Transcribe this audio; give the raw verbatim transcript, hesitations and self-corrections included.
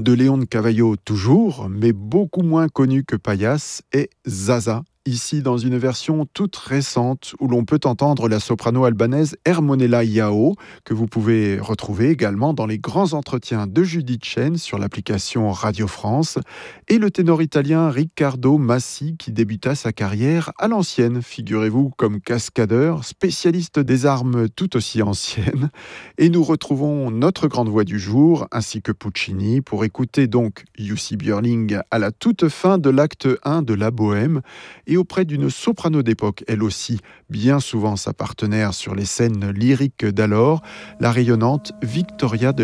de León Cavallo toujours, mais beaucoup moins connu que Payas, est Zaza, ici dans une version toute récente où l'on peut entendre la soprano albanaise Hermonella Yao, que vous pouvez retrouver également dans les grands entretiens de Judith Chen sur l'application Radio France, et le ténor italien Riccardo Massi qui débuta sa carrière à l'ancienne, figurez-vous, comme cascadeur, spécialiste des armes tout aussi anciennes. Et nous retrouvons notre grande voix du jour, ainsi que Puccini, pour écouter donc Jussi Björling à la toute fin de l'acte un de La Bohème, et auprès d'une soprano d'époque, elle aussi, bien souvent sa partenaire sur les scènes lyriques d'alors, la rayonnante Victoria de